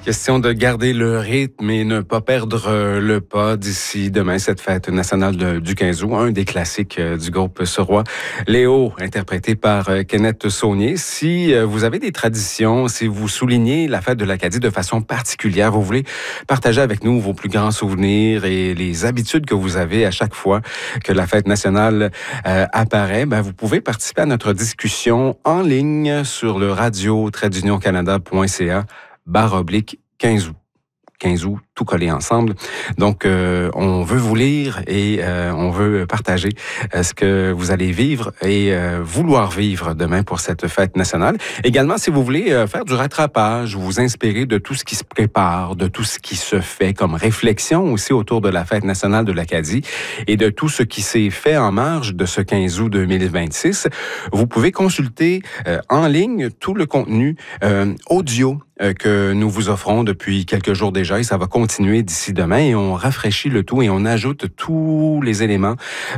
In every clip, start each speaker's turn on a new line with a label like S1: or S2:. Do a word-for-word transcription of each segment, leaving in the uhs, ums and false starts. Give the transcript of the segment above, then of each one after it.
S1: Question de garder le rythme et ne pas perdre le pas d'ici demain, cette fête nationale de, du quinze août, un des classiques du groupe Sorois. Léo, interprété par Kenneth Saunier. Si vous avez des traditions, si vous soulignez la fête de l'Acadie de façon particulière, vous voulez partager avec nous vos plus grands souvenirs et les habitudes que vous avez à chaque fois que la fête nationale euh, apparaît, ben vous pouvez participer à notre discussion en ligne sur le radio trait d'union canada point c a barre oblique quinze août. quinze août, tout collé ensemble. Donc, euh, on veut vous lire et euh, on veut partager euh, ce que vous allez vivre et euh, vouloir vivre demain pour cette fête nationale. Également, si vous voulez euh, faire du rattrapage, vous inspirer de tout ce qui se prépare, de tout ce qui se fait comme réflexion aussi autour de la fête nationale de l'Acadie et de tout ce qui s'est fait en marge de ce quinze août deux mille vingt-six, vous pouvez consulter euh, en ligne tout le contenu euh, audio que nous vous offrons depuis quelques jours déjà et ça va continuer d'ici demain et on rafraîchit le tout et on ajoute tous les éléments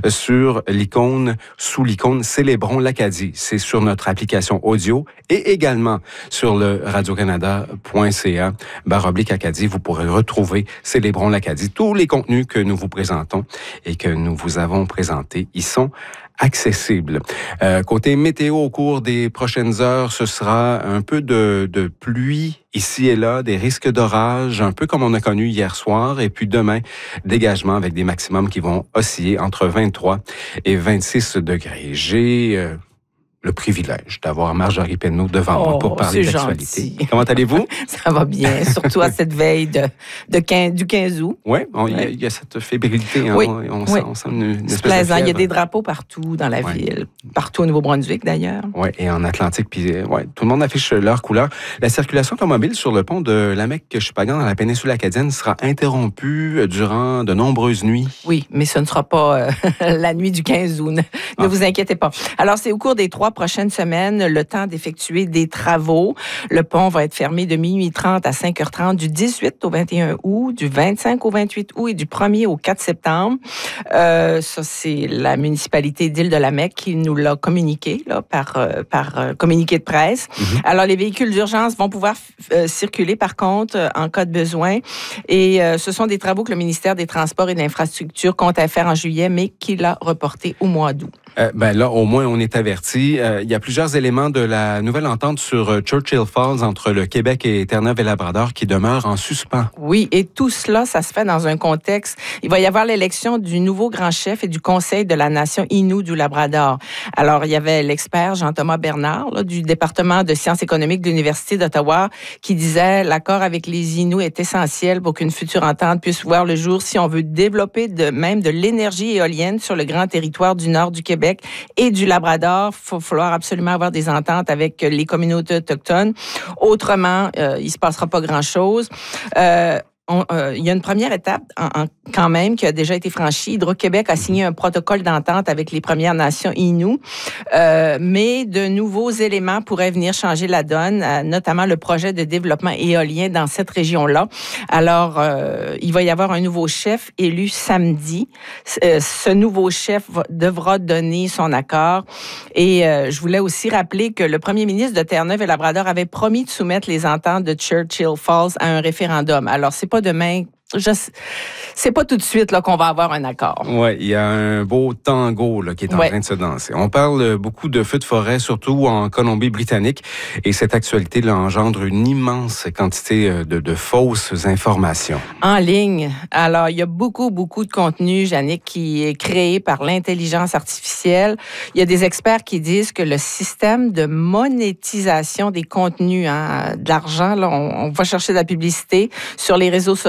S1: sur l'icône, sous l'icône Célébrons l'Acadie. C'est sur notre application audio et également sur le radio canada point c a barre oblique Acadie. Vous pourrez retrouver Célébrons l'Acadie. Tous les contenus que nous vous présentons et que nous vous avons présentés, ils sont accessible. Euh, côté météo, au cours des prochaines heures, ce sera un peu de, de pluie ici et là, des risques d'orage, un peu comme on a connu hier soir. Et puis demain, dégagement avec des maximums qui vont osciller entre vingt-trois et vingt-six degrés. J'ai euh, le privilège d'avoir Marjorie Penneau devant
S2: oh,
S1: moi pour parler d'actualité.
S2: Gentil.
S1: Comment allez-vous?
S2: Ça va bien, surtout à cette veille de, de quinze, du quinze août.
S1: Oui, il ouais. y, y a cette fébrilité. Hein,
S2: oui,
S1: on, on,
S2: oui.
S1: sent, on sent une, une
S2: C'est plaisant. Il y a des drapeaux partout dans la ouais. ville, partout au Nouveau-Brunswick d'ailleurs.
S1: Oui, et en Atlantique. Puis, ouais, tout le monde affiche leur couleur. La circulation automobile sur le pont de Lamec-Chupagan dans la péninsule acadienne sera interrompue durant de nombreuses nuits.
S2: Oui, mais ce ne sera pas euh, la nuit du quinze août. Ne, ah. ne vous inquiétez pas. Alors, c'est au cours des trois prochaines semaines le temps d'effectuer des travaux. Le pont va être fermé de minuit trente à cinq heures trente du dix-huit au vingt et un août, du vingt-cinq au vingt-huit août et du premier au quatre septembre. Euh, ça, c'est la municipalité d'Île-de-la-Mecque qui nous l'a communiqué là, par, euh, par euh, communiqué de presse. Mm-hmm. Alors, les véhicules d'urgence vont pouvoir euh, circuler, par contre, euh, en cas de besoin. Et euh, ce sont des travaux que le ministère des Transports et de l'Infrastructure comptait faire en juillet, mais qu'il a reporté au mois d'août.
S1: Euh, ben là, au moins, on est averti. Euh, il y a plusieurs éléments de la nouvelle entente sur euh, Churchill Falls entre le Québec et Terre-Neuve-et-Labrador qui demeurent en suspens.
S2: Oui, et tout cela, ça se fait dans un contexte. Il va y avoir l'élection du nouveau grand chef et du Conseil de la nation Innu du Labrador. Alors, il y avait l'expert Jean-Thomas Bernard là, du département de sciences économiques de l'Université d'Ottawa qui disait l'accord avec les Inuits est essentiel pour qu'une future entente puisse voir le jour si on veut développer de, même de l'énergie éolienne sur le grand territoire du nord du Québec et du Labrador. Il va falloir absolument avoir des ententes avec les communautés autochtones. Autrement, euh, il ne se passera pas grand-chose. Euh, On, euh, il y a une première étape en, en, quand même qui a déjà été franchie. Hydro-Québec a signé un protocole d'entente avec les Premières Nations Innu, euh, mais de nouveaux éléments pourraient venir changer la donne, euh, notamment le projet de développement éolien dans cette région-là. Alors, euh, il va y avoir un nouveau chef élu samedi. Euh, ce nouveau chef va, devra donner son accord. Et euh, je voulais aussi rappeler que le premier ministre de Terre-Neuve-et-Labrador avait promis de soumettre les ententes de Churchill Falls à un référendum. Alors, c'est pas demain. Je, c'est pas tout de suite là, qu'on va avoir un accord.
S1: Oui, il y a un beau tango là, qui est en ouais. train de se danser. On parle beaucoup de feux de forêt, surtout en Colombie-Britannique, et cette actualité là, engendre une immense quantité de, de fausses informations.
S2: En ligne. Alors, il y a beaucoup, beaucoup de contenu, Jannick, qui est créé par l'intelligence artificielle. Il y a des experts qui disent que le système de monétisation des contenus, hein, de l'argent, là, on, on va chercher de la publicité sur les réseaux sociaux,